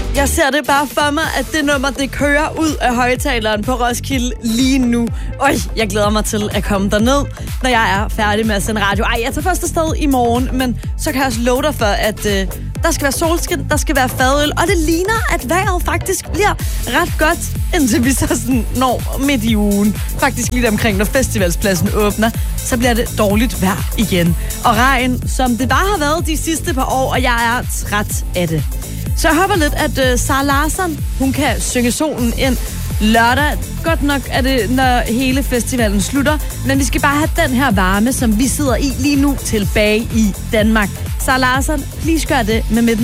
Jeg ser det bare for mig, at det nummer, det kører ud af højtaleren på Roskilde lige nu. Jeg glæder mig til at komme derned, når jeg er færdig med at sende radio. Jeg tager først afsted i morgen, men så kan jeg også love dig for, at der skal være solskin, der skal være fadøl, og det ligner, at vejret faktisk bliver ret godt, indtil vi så sådan når midt i ugen. Faktisk lidt omkring, når festivalspladsen åbner, så bliver det dårligt vejr igen. Og regn, som det bare har været de sidste par år, og jeg er træt af det. Så jeg håber lidt, at Sara Larsson, hun kan synge solen ind lørdag. Godt nok er det, når hele festivalen slutter, men vi skal bare have den her varme, som vi sidder i lige nu, tilbage i Danmark. Sara Larsson, please gør det med